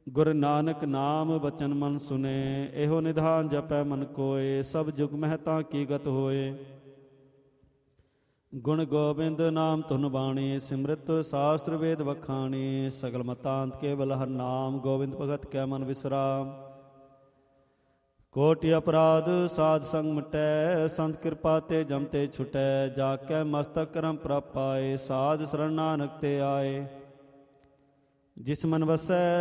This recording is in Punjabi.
ਗੁਰ ਨਾਨਕ ਨਾਮ ਬਚਨ ਮਨ ਸੁਨੇ, ਇਹੋ ਨਿਧਾਨ ਜਪੈ ਮਨ ਕੋਏ, ਸਭ ਜੁਗ ਮਹਿਤਾ ਕੀ ਗਤ ਹੋਏ। ਗੁਣ ਗੋਬਿੰਦ ਨਾਮ ਧੁਨ ਬਾਣੀ, ਸਿਮਰਤ ਸਾਸਤਰ ਵੇਦ ਵਖਾਣੀ, ਸਗਲ ਮਤਾਂਤ ਕੇਵਲ ਹਰ ਨਾਮ, ਗੋਬਿੰਦ ਭਗਤ ਕੈ ਮਨ ਵਿਸਰਾਮ। ਕੋਟਿ ਅਪਰਾਧ ਸਾਧ ਸੰਗ ਮਿਟੈ, ਸੰਤ ਕਿਰਪਾ ਤੇ ਜਮ ਤੇ ਛੁਟੈ, ਜਾ ਕੇ ਮਸਤਕ ਕਰਮ ਪ੍ਰਭ ਪਾਏ, ਸਾਧ ਸਰਣ ਨਾਨਕ ਤੇ ਆਏ। ਜਿਸ ਮਨ ਵਸੈ